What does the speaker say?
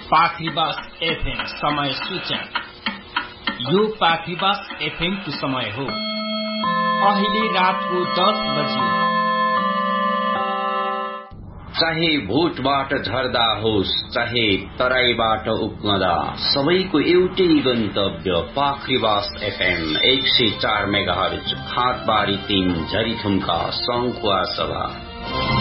पाखरीबास FM समय सूचना। यो पाखरीबास एफएम को समय हो। अहिले रातको 10 बज्यो। चाहे भोटबाट झर्दा होस् चाहे तराईबाट उक्मदा, सबैको एउटै गन्तव्य पाखरीबास एफएम 104 मेगाहर्ज, खातबारी 3 झरीथुम्का सङ्खुवा सभा।